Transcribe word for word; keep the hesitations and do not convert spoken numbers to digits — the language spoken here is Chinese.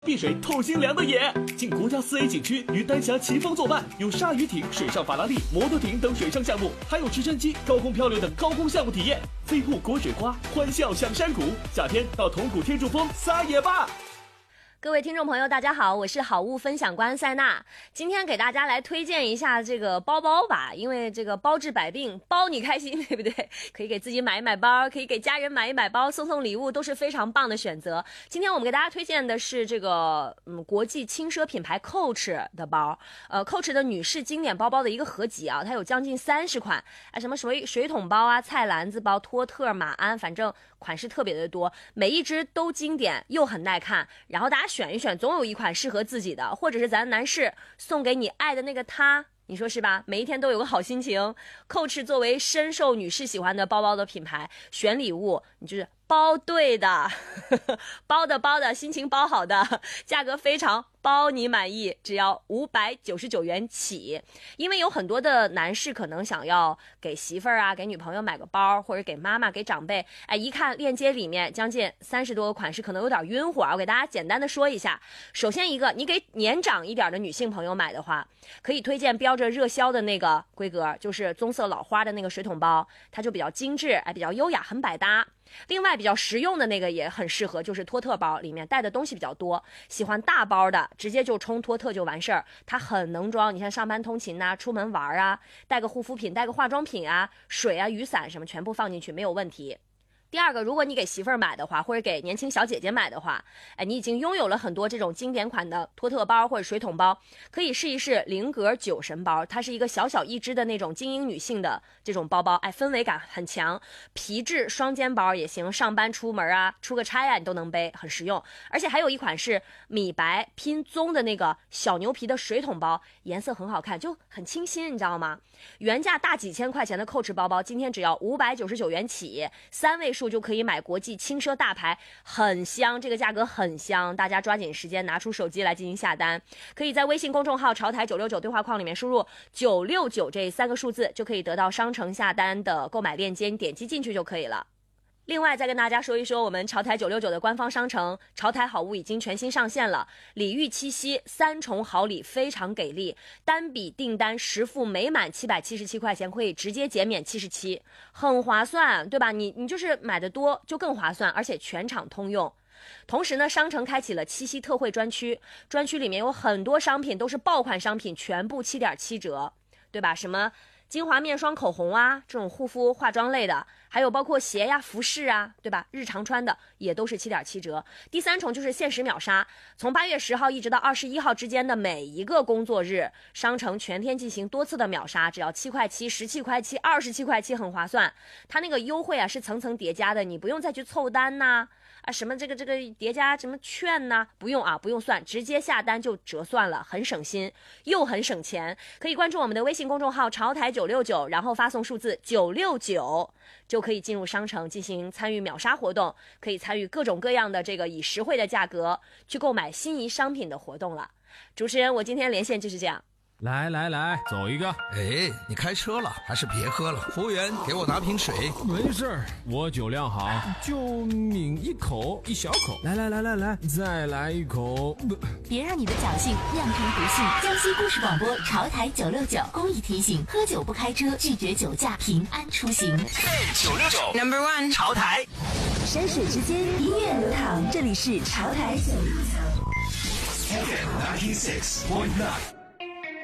碧水透心凉的也，进国家四 A 景区与丹霞齐风作伴，有鲨鱼艇、水上法拉利、摩托艇等水上项目，还有直升机、高空漂流等高空项目体验。飞瀑过水花，欢笑享山谷，夏天到铜鼓天柱峰撒野吧！ 各位听众朋友大家好，我是好物分享官塞娜，今天给大家来推荐一下这个包包吧，因为这个包治百病，包你开心，对不对？可以给自己买一买包，可以给家人买一买包，送送礼物都是非常棒的选择。今天我们给大家推荐的是这个嗯国际轻奢品牌 Coach 的包，呃 Coach 的女士经典包包的一个合集啊，它有将近三十款啊，什么水水桶包啊、菜篮子包、托特、马鞍，反正款式特别的多，每一只都经典又很耐看，然后大家选一选，总有一款适合自己的，或者是咱男士送给你爱的那个他，你说是吧？每一天都有个好心情。Coach 作为深受女士喜欢的包包的品牌，选礼物你就是包对的，包的包的，心情包好的，价格非常包你满意，只要五百九十九元起。因为有很多的男士可能想要给媳妇儿啊、给女朋友买个包，或者给妈妈、给长辈，哎，一看链接里面将近三十多个款式，可能有点晕火。我给大家简单的说一下。首先一个，你给年长一点的女性朋友买的话，可以推荐标着热销的那个规格，就是棕色老花的那个水桶包，它就比较精致，哎，比较优雅，很百搭。另外比较实用的那个也很适合，就是托特包，里面带的东西比较多，喜欢大包的直接就冲托特就完事儿，它很能装。你像上班通勤呐、啊、出门玩啊，带个护肤品、带个化妆品啊、水啊、雨伞什么全部放进去没有问题。第二个，如果你给媳妇儿买的话，或者给年轻小姐姐买的话，哎，你已经拥有了很多这种经典款的托特包或者水桶包，可以试一试菱格酒神包，它是一个小小一只的那种精英女性的这种包包，哎，氛围感很强，皮质双肩包也行，上班出门啊、出个差啊，你都能背，很实用。而且还有一款是米白拼棕的那个小牛皮的水桶包，颜色很好看，就很清新，你知道吗？原价大几千块钱的 Coach 包包，今天只要五百九十九元起，三位数就可以买国际轻奢大牌，很香，这个价格很香，大家抓紧时间拿出手机来进行下单。可以在微信公众号潮台九六九对话框里面输入九六九这三个数字，就可以得到商城下单的购买链接，你点击进去就可以了。另外再跟大家说一说，我们潮台九六九的官方商城潮台好物已经全新上线了，礼遇七夕三重好礼非常给力，单笔订单实付每满七百七十七块钱可以直接减免七十七，很划算，对吧？你你就是买的多就更划算，而且全场通用。同时呢，商城开启了七夕特惠专区，专区里面有很多商品都是爆款商品，全部 七点七折，对吧？什么精华面霜、口红啊，这种护肤化妆类的，还有包括鞋呀、服饰啊，对吧？日常穿的也都是 七点七折。第三重就是限时秒杀，从八月十号一直到二十一号之间的每一个工作日，商城全天进行多次的秒杀，只要七块七、十七块七、二十七块七，很划算。它那个优惠啊是层层叠加的，你不用再去凑单呐、啊，啊什么这个这个叠加什么券呐、啊，不用啊，不用算，直接下单就折算了，很省心又很省钱。可以关注我们的微信公众号潮台九六九，然后发送数字九六九，就可以进入商城进行参与秒杀活动，可以参与各种各样的这个以实惠的价格去购买心仪商品的活动了。主持人，我今天连线就是这样。 来来来，走一个。 哎，你开车了，还是别喝了。服务员，给我拿瓶水。 没事儿，我酒量好，就抿一口，一小口。来来来来来，再来一口。 别让你的侥幸酿成不幸。江西故事广播潮台九六九公益提醒：喝酒不开车，拒绝酒驾，平安出行。 九六九 Number One 潮台， 山水之间，音乐流淌，这里是潮台九六九。 F M ninety six point nine。